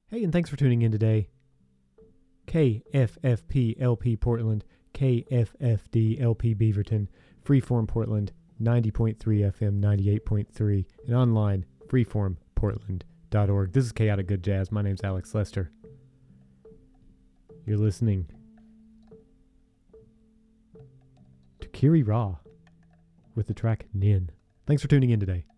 Hey, and thanks for tuning in today. KFFP LP Portland, KFFD LP Beaverton, Freeform Portland, 90.3 FM, 98.3, and online, freeformportland.org. This is Chaotic Good Jazz. My name's Alex Lester. You're listening to Kiri Ra with the track Nin. Thanks for tuning in today.